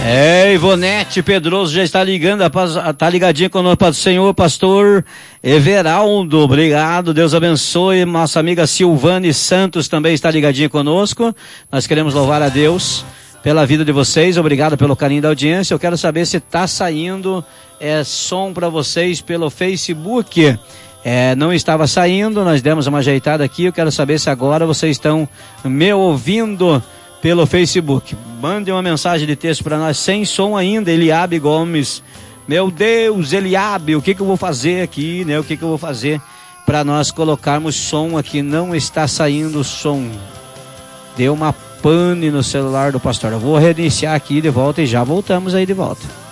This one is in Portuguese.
Ivonete Pedroso já está ligando, tá ligadinha conosco, Senhor pastor Everaldo, obrigado, Deus abençoe. Nossa amiga Silvane Santos também está ligadinha conosco. Nós queremos louvar a Deus pela vida de vocês, obrigado pelo carinho da audiência. Eu quero saber se está saindo som para vocês pelo Facebook. Não estava saindo, nós demos uma ajeitada aqui. Eu quero saber se agora vocês estão me ouvindo pelo Facebook. Mande uma mensagem de texto para nós, sem som ainda. Eliabe Gomes, meu Deus, Eliabe, o que eu vou fazer aqui, né? O que eu vou fazer para nós colocarmos som aqui? Não está saindo som. Deu uma pane no celular do pastor. Eu vou reiniciar aqui de volta e já voltamos aí de volta.